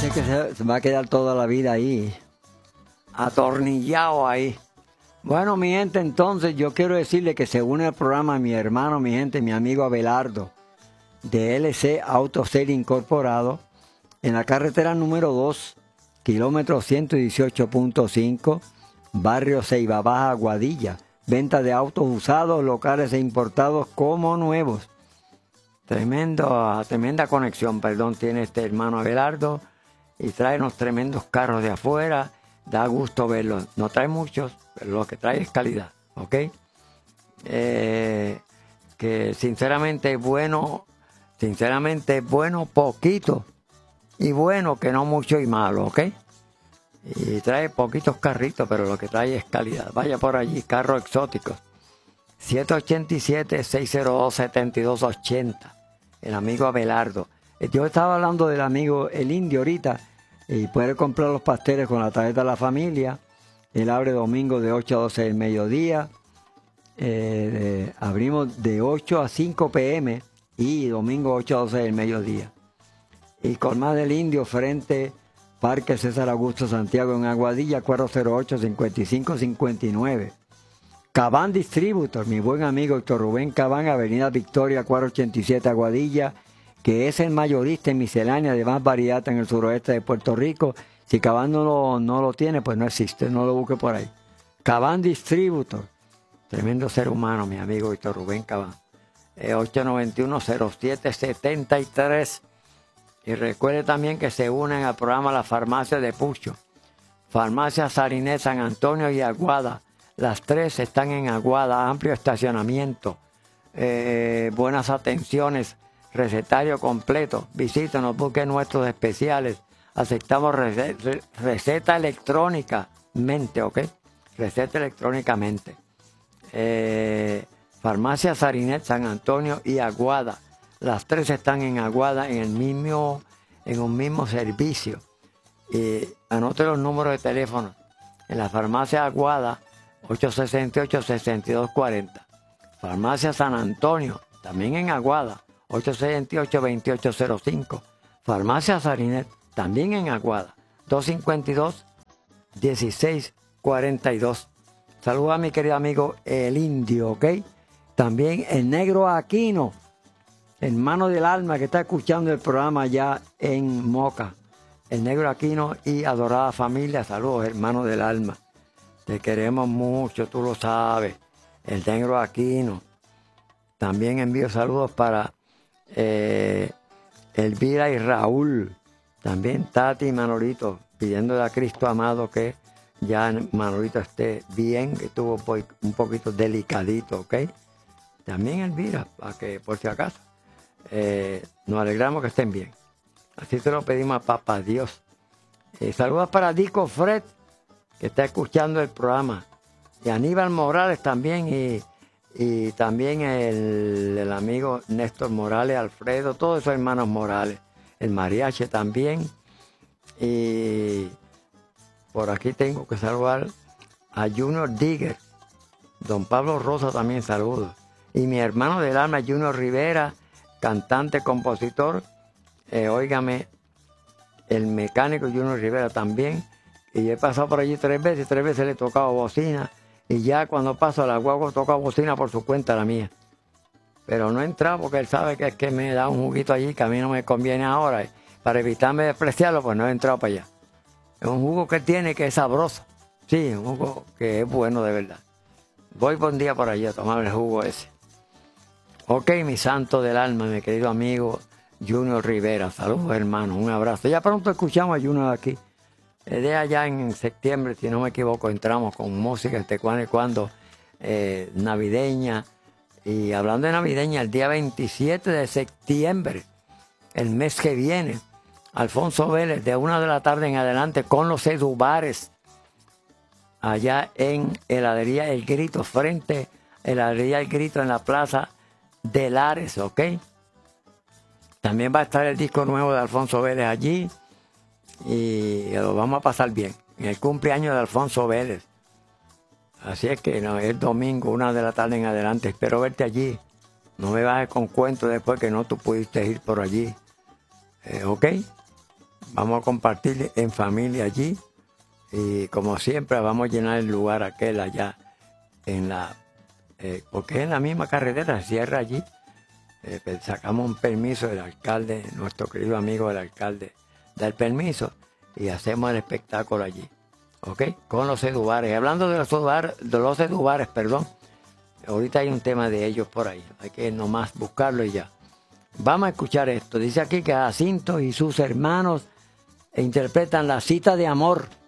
Ese que se va a quedar toda la vida ahí, atornillado ahí. Bueno, mi gente, entonces yo quiero decirle que se une al programa mi hermano, mi gente, mi amigo Abelardo, de LC Auto Sale Incorporado, en la carretera número 2, kilómetro 118.5, barrio Ceiba Baja, Aguadilla. Venta de autos usados, locales e importados como nuevos. Tremenda conexión, tiene este hermano Abelardo, y trae unos tremendos carros de afuera. Da gusto verlos. No trae muchos, pero lo que trae es calidad, ¿ok? Que sinceramente es bueno poquito, y bueno que no mucho y malo, ¿ok? Y trae poquitos carritos, pero lo que trae es calidad. Vaya por allí, carros exóticos. 787-602-7280. El amigo Abelardo. Yo estaba hablando del amigo El Indio ahorita, y puede comprar los pasteles con la tarjeta de la familia. Él abre domingo de 8 a 12 del mediodía. Abrimos de 8 a 5 p.m. y domingo 8 a 12 del mediodía. Y Colmado del Indio, frente Parque César Augusto Santiago en Aguadilla, 408-5559. Cabán Distributor, mi buen amigo Héctor Rubén Cabán, Avenida Victoria, 487 Aguadilla, que es el mayorista en miscelánea de más variedad en el suroeste de Puerto Rico. Si Cabán no lo tiene, pues no existe, no lo busque por ahí. Cabán Distributor, tremendo ser humano, mi amigo Héctor Rubén Cabán. 891-0773. Y recuerde también que se unen al programa La Farmacia de Pucho, Farmacia Sarinet, San Antonio y Aguada. Las tres están en Aguada, amplio estacionamiento, buenas atenciones, recetario completo. Visítenos, busquen nuestros especiales. Aceptamos receta electrónicamente, ¿ok? Receta electrónicamente. Farmacia Sarinet, San Antonio y Aguada. Las tres están en Aguada en un mismo servicio. Anote los números de teléfono. En la farmacia Aguada, 868-6240. Farmacia San Antonio, también en Aguada, 868-2805. Farmacia Sarinet, también en Aguada, 252-1642. Saludos a mi querido amigo El Indio, ¿ok? También el Negro Aquino, hermano del alma, que está escuchando el programa allá en Moca. El Negro Aquino y adorada familia, saludos, hermano del alma. Te queremos mucho, tú lo sabes. El Negro Aquino. También envío saludos para Elvira y Raúl. También Tati y Manolito, pidiéndole a Cristo amado que ya Manolito esté bien, que estuvo un poquito delicadito, ¿ok? También Elvira, para que por si acaso. Nos alegramos que estén bien. Así te lo pedimos a Papá Dios. Saludos para Dico Fred, que está escuchando el programa. Y Aníbal Morales también. Y también el amigo Néstor Morales, Alfredo, todos esos hermanos Morales. El Mariache también. Y por aquí tengo que saludar a Junior Digger. Don Pablo Rosa también saludos. Y mi hermano del alma, Junior Rivera, cantante, compositor. Óigame, el mecánico Junior Rivera también. Y he pasado por allí 3 veces le he tocado bocina. Y ya cuando paso a la guagua toca bocina por su cuenta, la mía. Pero no he entrado porque él sabe que es que me da un juguito allí que a mí no me conviene ahora. Y para evitarme despreciarlo, pues no he entrado para allá. Es un jugo que tiene que es sabroso. Sí, un jugo que es bueno de verdad. Voy por un día por allá a tomar el jugo ese. Ok, mi santo del alma, mi querido amigo Junior Rivera. Saludos, hermano. Un abrazo. Ya pronto escuchamos a Junior aquí. De allá en septiembre, si no me equivoco, entramos con música cuando navideña. Y hablando de navideña, el día 27 de septiembre, el mes que viene, Alfonso Vélez, de 1 de la tarde en adelante, con los Edubares, allá en Heladería El Grito, frente a Heladería El Grito en la Plaza de Lares, ¿ok? También va a estar el disco nuevo de Alfonso Vélez allí y lo vamos a pasar bien. En el cumpleaños de Alfonso Vélez. Así es que no, es domingo, 1 de la tarde en adelante. Espero verte allí. No me bajes con cuentos después que no tú pudiste ir por allí. ¿Ok? vamos a compartir en familia allí. Y como siempre vamos a llenar el lugar aquel allá en la porque es en la misma carretera, se cierra allí. Pues sacamos un permiso del alcalde, nuestro querido amigo el alcalde da el permiso y hacemos el espectáculo allí, ¿ok? Con los Edubares. Hablando de los Edubares, perdón, ahorita hay un tema de ellos por ahí, hay que nomás buscarlo y ya. Vamos a escuchar esto. Dice aquí que Jacinto y sus hermanos interpretan La Cita de Amor.